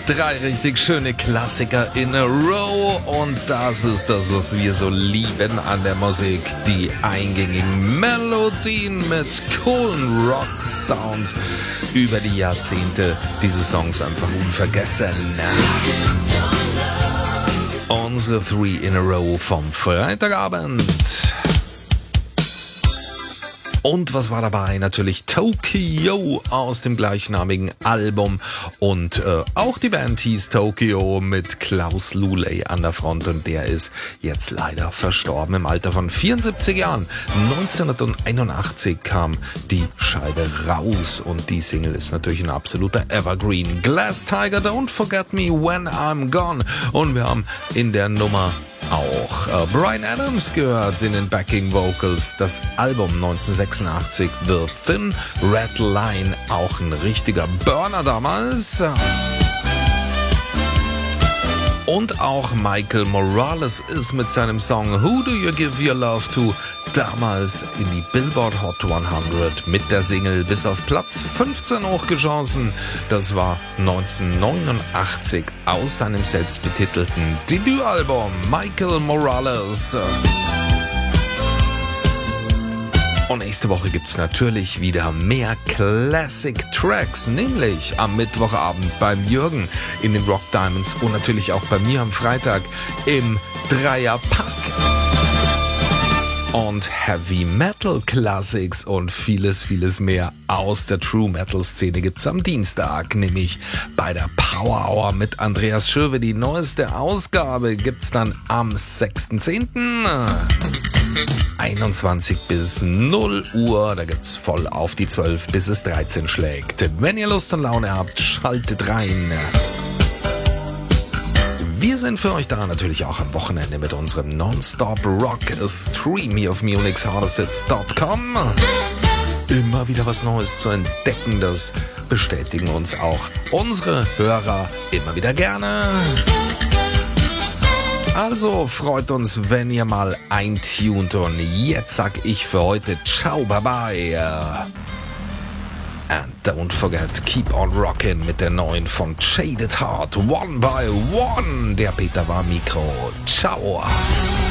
3 richtig schöne Klassiker in a row und das ist das, was wir so lieben an der Musik. Die eingängigen Melodien mit coolen Rock-Sounds über die Jahrzehnte. Diese Songs einfach unvergessen. Unsere 3 in a row vom Freitagabend. Und was war dabei? Natürlich Tokyo aus dem gleichnamigen Album und auch die Band hieß Tokyo mit Klaus Luley an der Front und der ist jetzt leider verstorben im Alter von 74 Jahren. 1981 kam die Scheibe raus und die Single ist natürlich ein absoluter Evergreen. Glass Tiger, Don't Forget Me When I'm Gone und wir haben in der Nummer auch Bryan Adams gehört in den Backing Vocals. Das Album 1986, The Thin Red Line, auch ein richtiger Burner damals. Und auch Michael Morales ist mit seinem Song Who Do You Give Your Love To damals in die Billboard Hot 100 mit der Single bis auf Platz 15 hochgeschossen. Das war 1989 aus seinem selbstbetitelten Debütalbum Michael Morales. Und nächste Woche gibt's natürlich wieder mehr Classic Tracks, nämlich am Mittwochabend beim Jürgen in den Rock Diamonds und natürlich auch bei mir am Freitag im Dreierpack. Und Heavy Metal Classics und vieles, vieles mehr aus der True Metal Szene gibt's am Dienstag, nämlich bei der Power Hour mit Andreas Schürwe. Die neueste Ausgabe gibt's dann am 6.10. 21 bis 0 Uhr, da gibt's voll auf die 12 bis es 13 schlägt. Wenn ihr Lust und Laune habt, schaltet rein. Wir sind für euch da natürlich auch am Wochenende mit unserem Non-Stop Rock Stream hier auf munixhardesthits.com. Immer wieder was Neues zu entdecken, das bestätigen uns auch unsere Hörer immer wieder gerne. Also freut uns, wenn ihr mal eintunt und jetzt sag ich für heute ciao, bye bye. And don't forget, keep on rockin' mit der neuen von Shaded Heart, One by One. Der Peter war Mikro. Ciao.